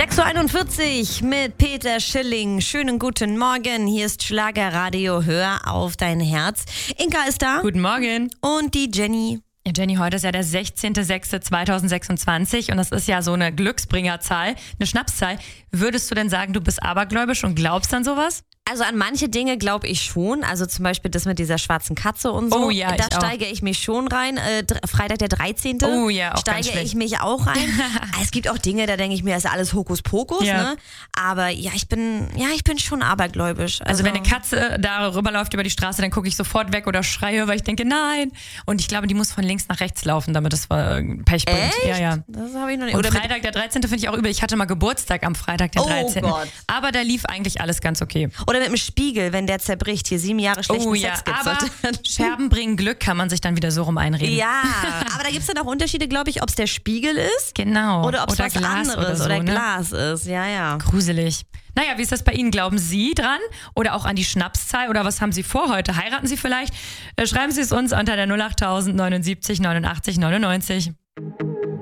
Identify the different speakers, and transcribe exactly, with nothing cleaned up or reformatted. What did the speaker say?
Speaker 1: sechs Uhr einundvierzig mit Peter Schilling. Schönen guten Morgen. Hier ist Schlagerradio. Hör auf dein Herz. Inka ist da.
Speaker 2: Guten Morgen.
Speaker 1: Und die Jenny.
Speaker 2: Ja, Jenny, heute ist ja der sechzehnter sechster zweitausendsechsundzwanzig und das ist ja so eine Glücksbringerzahl, eine Schnapszahl. Würdest du denn sagen, du bist abergläubisch und glaubst an sowas?
Speaker 1: Also an manche Dinge glaube ich schon, also zum Beispiel das mit dieser schwarzen Katze und so.
Speaker 2: Oh ja,
Speaker 1: da
Speaker 2: ich
Speaker 1: steige ich mich schon rein. Äh, Freitag der dreizehnte
Speaker 2: Oh ja, auch
Speaker 1: steige
Speaker 2: ganz schlecht.
Speaker 1: ich mich auch rein. Es gibt auch Dinge, da denke ich mir, ist alles Hokuspokus,
Speaker 2: Ja.
Speaker 1: ne? Aber ja, ich bin, ja, ich bin schon abergläubisch.
Speaker 2: Also wenn eine Katze da rüberläuft über die Straße, dann gucke ich sofort weg oder schreie, weil ich denke, nein. Und ich glaube, die muss von links nach rechts laufen, damit es äh, Pech bringt.
Speaker 1: Echt?
Speaker 2: Ja, ja.
Speaker 1: Das habe ich noch nicht.
Speaker 2: Und
Speaker 1: Oder mit-
Speaker 2: Freitag der dreizehnte finde ich auch übel. Ich hatte mal Geburtstag am Freitag der
Speaker 1: Oh
Speaker 2: dreizehnte
Speaker 1: Gott.
Speaker 2: Aber da lief eigentlich alles ganz okay.
Speaker 1: Oder mit dem Spiegel, wenn der zerbricht. Hier sieben Jahre schlechten
Speaker 2: Oh ja,
Speaker 1: Sex gibt's
Speaker 2: aber
Speaker 1: heute.
Speaker 2: Scherben bringen Glück, kann man sich dann wieder so rum einreden.
Speaker 1: Ja, aber da gibt es dann auch Unterschiede, glaube ich, ob es der Spiegel ist
Speaker 2: Genau.
Speaker 1: oder ob es was
Speaker 2: Glas
Speaker 1: anderes
Speaker 2: oder, so,
Speaker 1: oder
Speaker 2: ne?
Speaker 1: Glas ist. Ja, ja.
Speaker 2: Gruselig. Naja, wie ist das bei Ihnen? Glauben Sie dran? Oder auch an die Schnapszahl? Oder was haben Sie vor heute? Heiraten Sie vielleicht? Äh, Schreiben Sie es uns unter der null acht null neunundsiebzig neunundachtzig neunundneunzig.